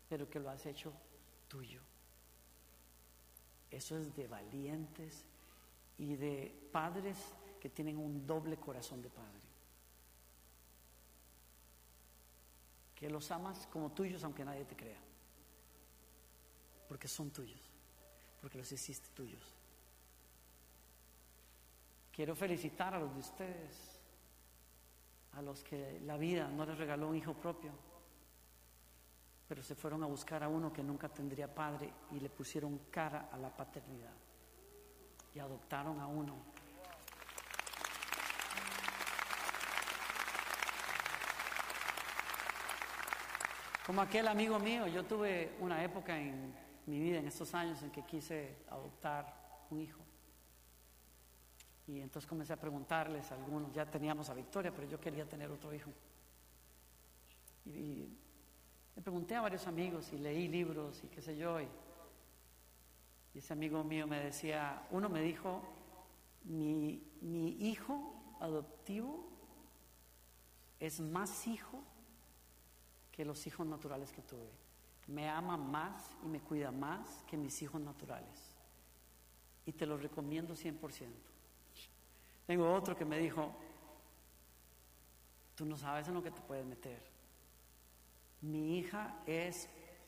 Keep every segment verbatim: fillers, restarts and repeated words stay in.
pero que lo has hecho tuyo. Eso es de valientes y de padres que tienen un doble corazón de padre, que los amas como tuyos aunque nadie te crea, porque son tuyos, porque los hiciste tuyos. Quiero felicitar a los de ustedes, a los que la vida no les regaló un hijo propio, pero se fueron a buscar a uno que nunca tendría padre y le pusieron cara a la paternidad y adoptaron a uno. Como aquel amigo mío, yo tuve una época en mi vida, en estos años, en que quise adoptar un hijo. Y entonces comencé a preguntarles a algunos, ya teníamos a Victoria, pero yo quería tener otro hijo. Y, y le pregunté a varios amigos y leí libros y qué sé yo. Y, y ese amigo mío me decía, uno me dijo, mi, mi hijo adoptivo es más hijo que los hijos naturales que tuve. Me ama más y me cuida más que mis hijos naturales. Y te lo recomiendo cien por ciento. Tengo otro que me dijo, tú no sabes en lo que te puedes meter. Mi hija es,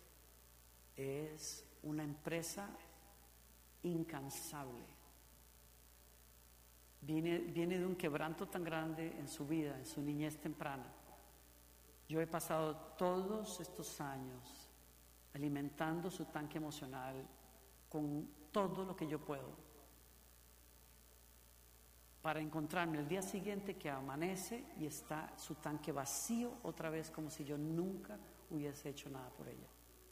es una empresa incansable. Viene, viene de un quebranto tan grande en su vida, en su niñez temprana. Yo he pasado todos estos años alimentando su tanque emocional con todo lo que yo puedo, para encontrarme el día siguiente que amanece y está su tanque vacío otra vez, como si yo nunca hubiese hecho nada por ella.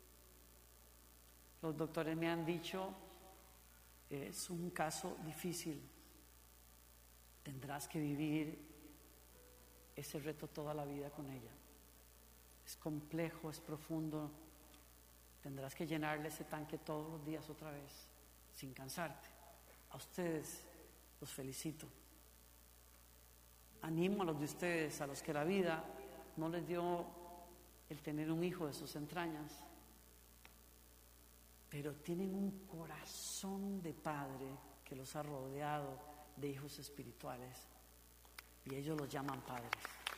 Los doctores me han dicho, es un caso difícil, tendrás que vivir ese reto toda la vida con ella. Es complejo, es profundo, tendrás que llenarle ese tanque todos los días otra vez, sin cansarte. A ustedes los felicito. Animo a los de ustedes, a los que la vida no les dio el tener un hijo de sus entrañas, pero tienen un corazón de padre que los ha rodeado de hijos espirituales y ellos los llaman padres.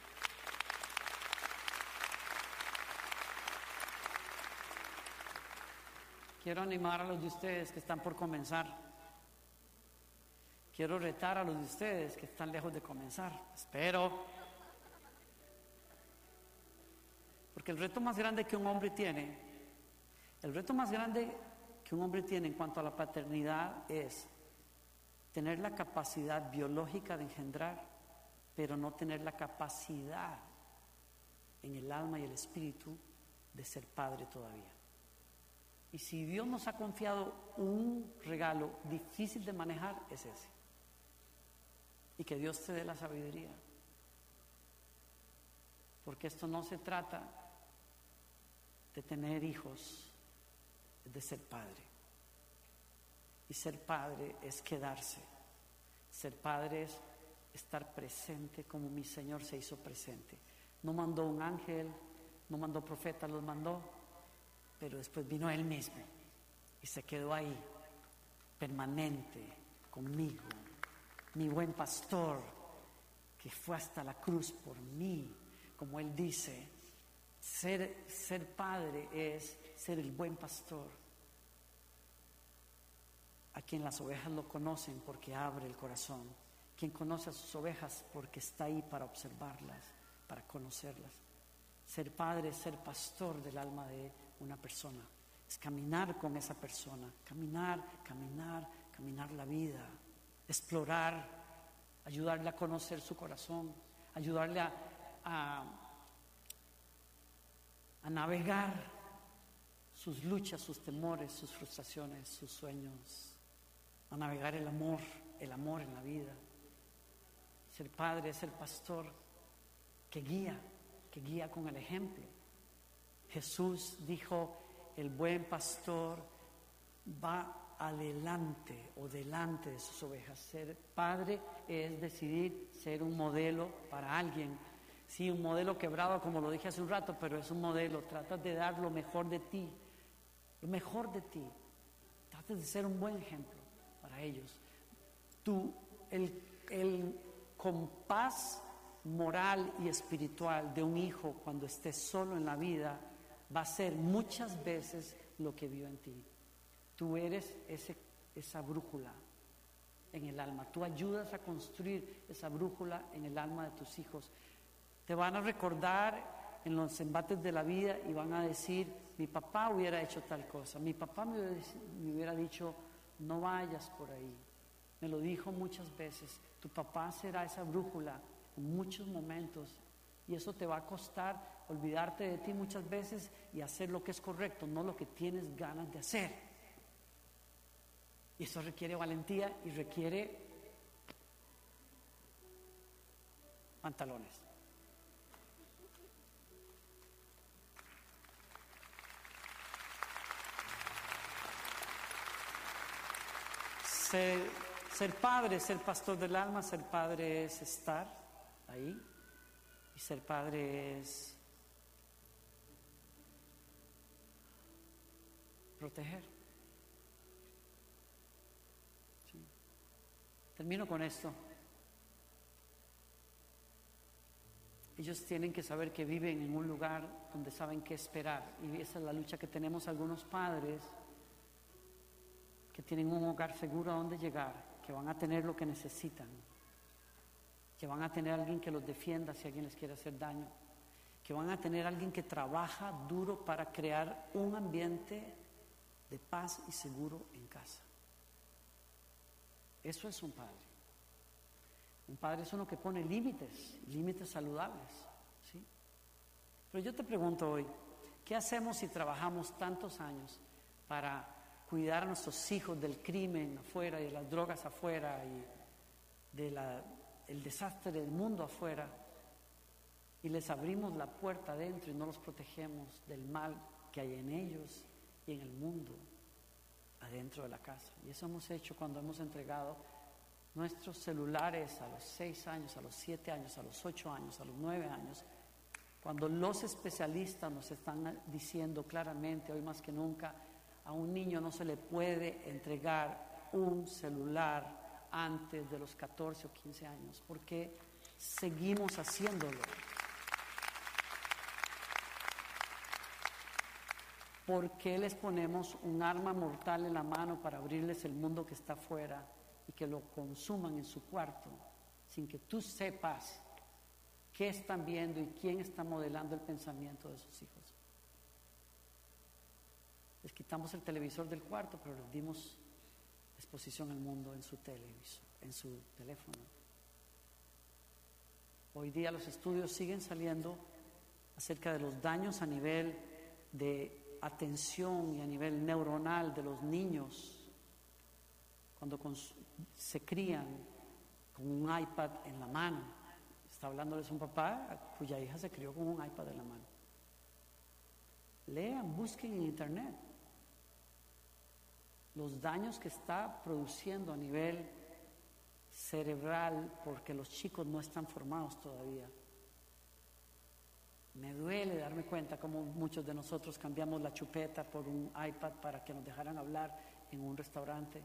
Quiero animar a los de ustedes que están por comenzar. Quiero retar a los de ustedes que están lejos de comenzar. Espero. Porque el reto más grande que un hombre tiene, el reto más grande que un hombre tiene en cuanto a la paternidad es tener la capacidad biológica de engendrar, pero no tener la capacidad en el alma y el espíritu de ser padre todavía. Y si Dios nos ha confiado un regalo difícil de manejar, es ese. Y que Dios te dé la sabiduría. Porque esto no se trata de tener hijos, es de ser padre. Y ser padre es quedarse. Ser padre es estar presente como mi Señor se hizo presente. No mandó un ángel, no mandó profeta, los mandó, pero después vino Él mismo y se quedó ahí, permanente, conmigo. Mi buen pastor, que fue hasta la cruz por mí. Como Él dice, ser, ser padre es ser el buen pastor, a quien las ovejas lo conocen porque abre el corazón, quien conoce a sus ovejas porque está ahí para observarlas, para conocerlas. Ser padre es ser pastor del alma de una persona, es caminar con esa persona, caminar, caminar, caminar la vida, explorar, ayudarle a conocer su corazón, ayudarle a, a, a navegar sus luchas, sus temores, sus frustraciones, sus sueños, a navegar el amor, el amor en la vida. Ser padre es ser pastor que guía, que guía con el ejemplo. Jesús dijo, el buen pastor va adelante o delante de sus ovejas. Ser padre es decidir ser un modelo para alguien. Sí, un modelo quebrado, como lo dije hace un rato, pero es un modelo. Tratas de dar lo mejor de ti, lo mejor de ti. Tratas de ser un buen ejemplo para ellos. Tú, el, el compás moral y espiritual de un hijo cuando esté solo en la vida va a ser muchas veces lo que vio en ti. Tú eres ese, esa brújula en el alma. Tú ayudas a construir esa brújula en el alma de tus hijos. Te van a recordar en los embates de la vida y van a decir, mi papá hubiera hecho tal cosa, mi papá me hubiera, me hubiera dicho, no vayas por ahí. Me lo dijo muchas veces. Tu papá será esa brújula en muchos momentos y eso te va a costar olvidarte de ti muchas veces y hacer lo que es correcto, no lo que tienes ganas de hacer. Y eso requiere valentía y requiere pantalones. Ser, ser padre, ser pastor del alma, ser padre es estar ahí y ser padre es proteger. Sí. Termino con esto. Ellos tienen que saber que viven en un lugar donde saben qué esperar y esa es la lucha que tenemos algunos padres que tienen un hogar seguro a donde llegar, que van a tener lo que necesitan, que van a tener alguien que los defienda si alguien les quiere hacer daño, que van a tener alguien que trabaja duro para crear un ambiente de paz y seguro en casa. Eso es un padre. Un padre es uno que pone límites, límites saludables, ¿sí? Pero yo te pregunto hoy, ¿qué hacemos si trabajamos tantos años para cuidar a nuestros hijos del crimen afuera y de las drogas afuera y del desastre del mundo afuera y les abrimos la puerta adentro y no los protegemos del mal que hay en ellos y en el mundo adentro de la casa? Y eso hemos hecho cuando hemos entregado nuestros celulares a los seis años, a los siete años, a los ocho años, a los nueve años, cuando los especialistas nos están diciendo claramente, hoy más que nunca, a un niño no se le puede entregar un celular antes de los catorce o quince años. ¿Por qué seguimos haciéndolo? ¿Por qué les ponemos un arma mortal en la mano para abrirles el mundo que está afuera y que lo consuman en su cuarto sin que tú sepas qué están viendo y quién está modelando el pensamiento de sus hijos? Les quitamos el televisor del cuarto, pero les dimos exposición al mundo en su televisor, en su teléfono. Hoy día los estudios siguen saliendo acerca de los daños a nivel de atención y a nivel neuronal de los niños cuando se crían con un iPad en la mano. Está hablándoles un papá cuya hija se crió con un iPad en la mano. Lean, busquen en internet los daños que está produciendo a nivel cerebral porque los chicos no están formados todavía. Me duele darme cuenta cómo muchos de nosotros cambiamos la chupeta por un iPad para que nos dejaran hablar en un restaurante.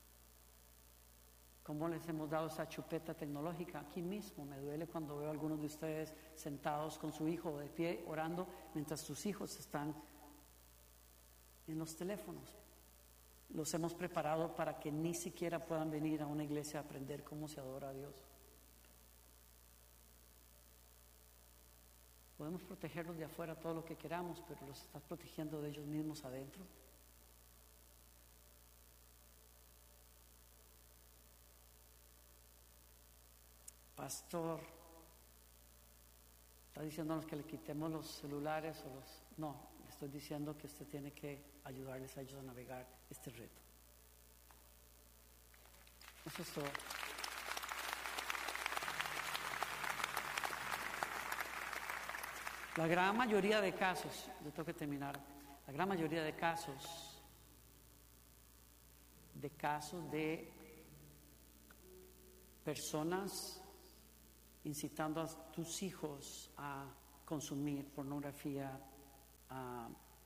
¿Cómo les hemos dado esa chupeta tecnológica aquí mismo? Me duele cuando veo a algunos de ustedes sentados con su hijo de pie orando mientras sus hijos están en los teléfonos. Los hemos preparado para que ni siquiera puedan venir a una iglesia a aprender cómo se adora a Dios. Podemos protegerlos de afuera todo lo que queramos, pero los estás protegiendo de ellos mismos adentro. Pastor, está diciéndonos que le quitemos los celulares o los... No, le estoy diciendo que usted tiene que ayudarles a ellos a navegar este reto. Eso es todo. La gran mayoría de casos, yo tengo que terminar, la gran mayoría de casos, de casos de personas incitando a tus hijos a consumir pornografía, a,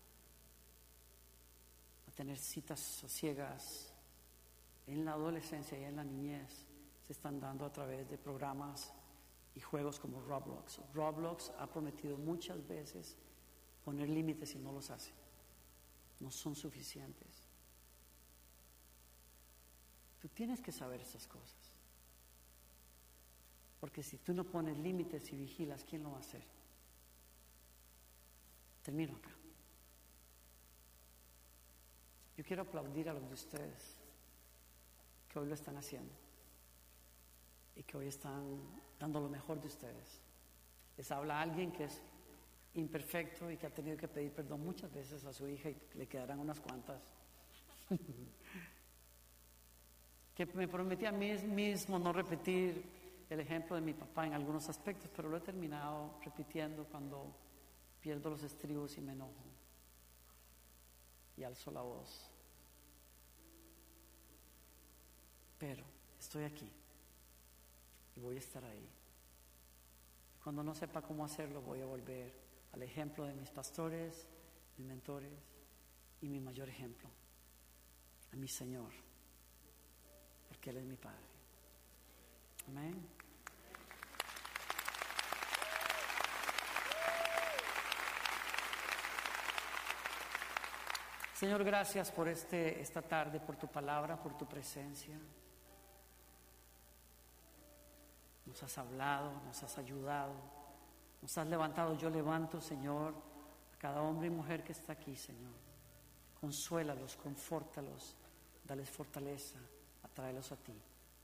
a tener citas ciegas en la adolescencia y en la niñez, se están dando a través de programas y juegos como Roblox. Roblox ha prometido muchas veces poner límites y no los hace. No son suficientes. Tú tienes que saber esas cosas. Porque si tú no pones límites y vigilas, ¿quién lo va a hacer? Termino acá. Yo quiero aplaudir a los de ustedes que hoy lo están haciendo y que hoy están dando lo mejor de ustedes. Les habla alguien que es imperfecto y que ha tenido que pedir perdón muchas veces a su hija y le quedarán unas cuantas. Que me prometí a mí mismo no repetir el ejemplo de mi papá en algunos aspectos, pero lo he terminado repitiendo cuando pierdo los estribos y me enojo y alzo la voz. Pero estoy aquí y voy a estar ahí. Cuando no sepa cómo hacerlo, voy a volver al ejemplo de mis pastores, mis mentores y mi mayor ejemplo, a mi Señor, porque Él es mi Padre. Amén. Señor, gracias por este, esta tarde, por tu palabra, por tu presencia. Nos has hablado, nos has ayudado, nos has levantado. Yo levanto, Señor, a cada hombre y mujer que está aquí, Señor. Consuélalos, confórtalos, dales fortaleza, atráelos a ti.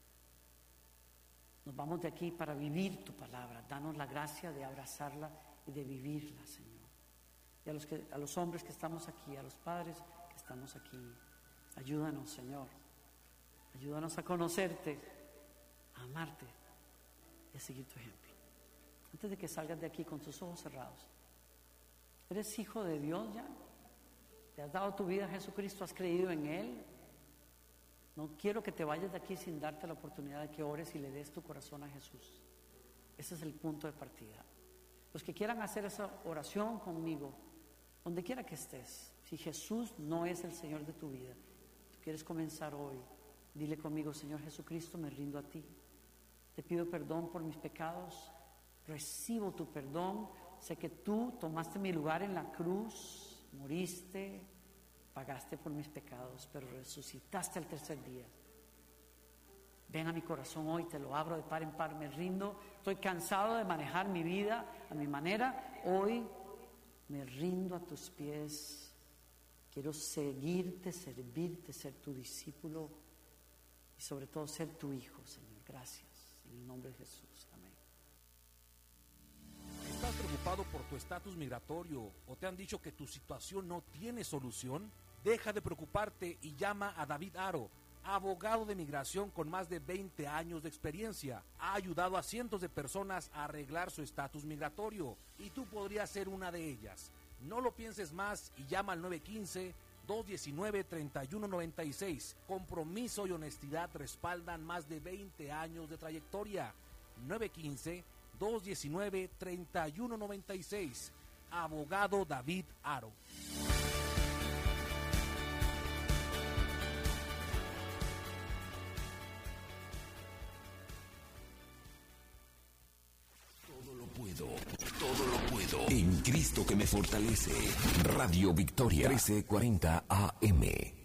Nos vamos de aquí para vivir tu palabra. Danos la gracia de abrazarla y de vivirla, Señor. Y a los, que, a los hombres que estamos aquí, a los padres que estamos aquí, ayúdanos, Señor. Ayúdanos a conocerte, a amarte y a seguir tu ejemplo. Antes de que salgas de aquí con tus ojos cerrados, ¿eres hijo de Dios ya? ¿Te has dado tu vida a Jesucristo? ¿Has creído en Él? No quiero que te vayas de aquí sin darte la oportunidad de que ores y le des tu corazón a Jesús. Ese es el punto de partida. Los que quieran hacer esa oración conmigo, donde quiera que estés, si Jesús no es el Señor de tu vida, tú quieres comenzar hoy, dile conmigo: Señor Jesucristo, me rindo a ti. Te pido perdón por mis pecados, recibo tu perdón. Sé que tú tomaste mi lugar en la cruz, moriste, pagaste por mis pecados, pero resucitaste al tercer día. Ven a mi corazón hoy, te lo abro de par en par, me rindo. Estoy cansado de manejar mi vida a mi manera. Hoy me rindo a tus pies. Quiero seguirte, servirte, ser tu discípulo y sobre todo ser tu hijo, Señor. Gracias. En el nombre de Jesús. Amén. ¿Estás preocupado por tu estatus migratorio o te han dicho que tu situación no tiene solución? Deja de preocuparte y llama a David Aro, abogado de migración con más de veinte años de experiencia. Ha ayudado a cientos de personas a arreglar su estatus migratorio y tú podrías ser una de ellas. No lo pienses más y llama al nueve uno cinco, dos uno nueve, tres uno nueve seis. Compromiso y honestidad respaldan más de veinte años de trayectoria. nueve uno cinco, dos uno nueve, tres uno nueve seis. Abogado David Aro. Todo lo puedo en Cristo que me fortalece. Radio Victoria trece cuarenta A M.